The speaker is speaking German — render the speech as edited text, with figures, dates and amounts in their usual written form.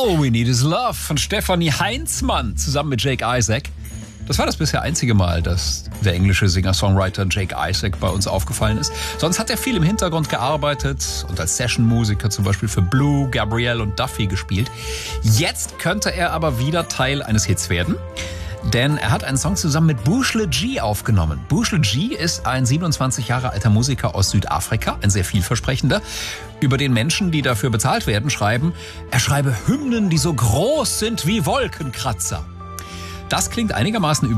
All We Need Is Love von Stefanie Heinzmann zusammen mit Jake Isaac. Das war das bisher einzige Mal, dass der englische Singer-Songwriter Jake Isaac bei uns aufgefallen ist. Sonst hat er viel im Hintergrund gearbeitet und als Session-Musiker zum Beispiel für Blue, Gabrielle und Duffy gespielt. Jetzt könnte er aber wieder Teil eines Hits werden, denn er hat einen Song zusammen mit Bushla G aufgenommen. Bushla G ist ein 27 Jahre alter Musiker aus Südafrika, ein sehr vielversprechender. Über den Menschen, die dafür bezahlt werden, schreiben, er schreibe Hymnen, die so groß sind wie Wolkenkratzer. Das klingt einigermaßen